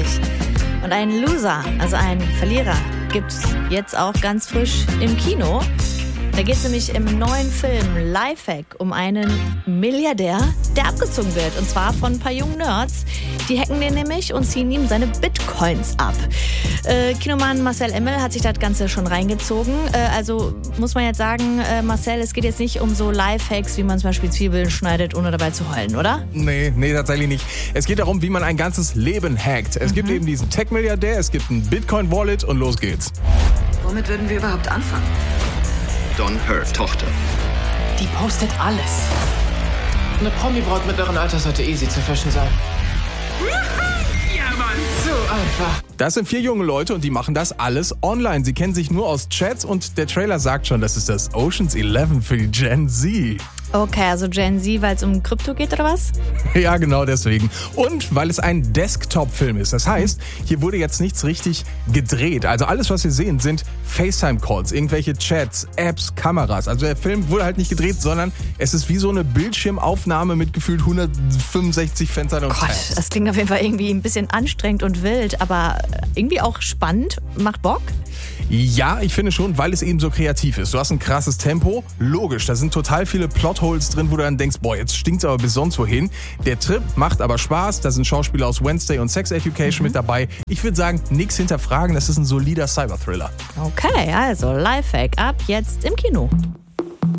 Und ein Loser, also ein Verlierer, gibt's jetzt auch ganz frisch im Kino. Da geht es nämlich im neuen Film Lifehack um einen Milliardär, der abgezogen wird. Und zwar von ein paar jungen Nerds. Die hacken den nämlich und ziehen ihm seine Bitcoins ab. Kinomann Marcel Emmel hat sich das Ganze schon reingezogen. Also muss man jetzt sagen, Marcel, es geht jetzt nicht um so Lifehacks, wie man zum Beispiel Zwiebeln schneidet, ohne dabei zu heulen, oder? Nee, tatsächlich nicht. Es geht darum, wie man ein ganzes Leben hackt. Es gibt eben diesen Tech-Milliardär, es gibt ein Bitcoin-Wallet und los geht's. Womit würden wir überhaupt anfangen? Don Hurt, Tochter. Die postet alles. Eine Promi-Braut mittleren Alters sollte easy zu fischen sein. Ja, Mann, so einfach. Das sind 4 junge Leute und die machen das alles online. Sie kennen sich nur aus Chats und der Trailer sagt schon, das ist das Ocean's 11 für die Gen Z. Okay, also Gen Z, weil es um Krypto geht, oder was? Ja, genau deswegen. Und weil es ein Desktop-Film ist. Das heißt, hier wurde jetzt nichts richtig gedreht. Also alles, was wir sehen, sind FaceTime-Calls, irgendwelche Chats, Apps, Kameras. Also der Film wurde halt nicht gedreht, sondern es ist wie so eine Bildschirmaufnahme mit gefühlt 165 Fenstern und Tabs. Das klingt auf jeden Fall irgendwie ein bisschen anstrengend und wild, aber irgendwie auch spannend. Macht Bock? Ja, ich finde schon, weil es eben so kreativ ist. Du hast ein krasses Tempo. Logisch, da sind total viele Plotholes drin, wo du dann denkst, boah, jetzt stinkt's aber bis sonst wohin. Der Trip macht aber Spaß. Da sind Schauspieler aus Wednesday und Sex Education mit dabei. Ich würde sagen, nichts hinterfragen. Das ist ein solider Cyberthriller. Okay, also Lifehack ab jetzt im Kino.